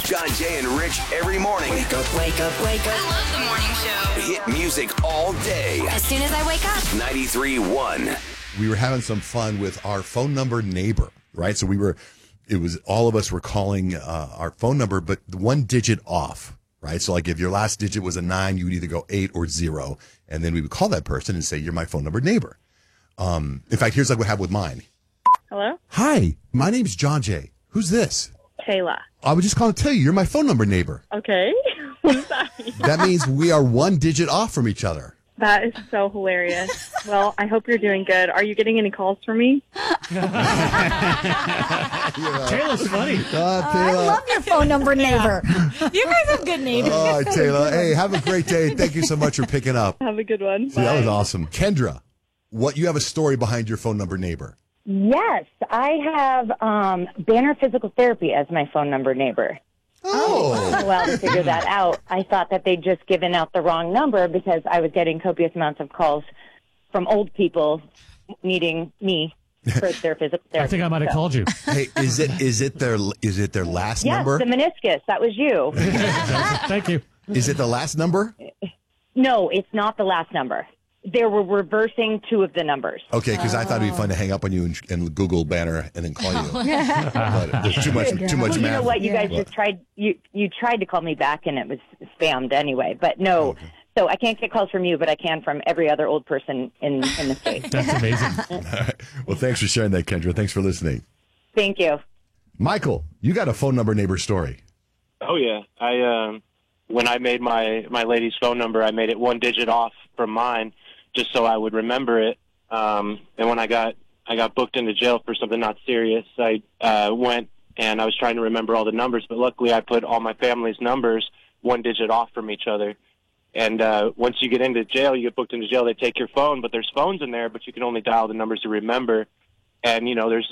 John, Jay, and Rich every morning. Wake up, wake up, wake up. I love the morning show. Hit music all day. As soon as I wake up. 93.1. We were having some fun with our phone number neighbor, right? So all of us were calling our phone number, but one digit off, right? So like if your last digit was a 9, you would either go 8 or 0. And then we would call that person and say, you're my phone number neighbor. In fact, here's like what happened with mine. Hello? Hi, my name's John Jay. Who's this? Kayla. I was just calling to tell you, you're my phone number neighbor. Okay. What does that mean? That means we are one digit off from each other. That is so hilarious. Well, I hope you're doing good. Are you getting any calls from me? Taylor's funny. I love your phone number neighbor. You guys have good neighbors. All right, Taylor. Hey, have a great day. Thank you so much for picking up. Have a good one. See, that was awesome. Kendra, you have a story behind your phone number neighbor. Yes, I have Banner Physical Therapy as my phone number neighbor. Oh. Well, to figure that out, I thought that they'd just given out the wrong number because I was getting copious amounts of calls from old people needing me for their physical therapy. I think I might have called you. Hey, is it their last number? Yes, the meniscus. That was you. Thank you. Is it the last number? No, it's not the last number. They were reversing 2 of the numbers. Okay, because I thought it'd be fun to hang up on you and Google Banner and then call you. But there's too much Well, you math. know what? You guys just tried. You tried to call me back, and it was spammed anyway. But no, so I can't get calls from you, but I can from every other old person in the state. That's amazing. All right. Well, thanks for sharing that, Kendra. Thanks for listening. Thank you. Michael, you got a phone number neighbor story. Oh yeah, when I made my lady's phone number, I made it one digit off from mine, just so I would remember it. And when I got booked into jail for something not serious, I went and I was trying to remember all the numbers, but luckily I put all my family's numbers one digit off from each other. And once you get into jail, you get booked into jail, they take your phone, but there's phones in there, but you can only dial the numbers to remember. And, there's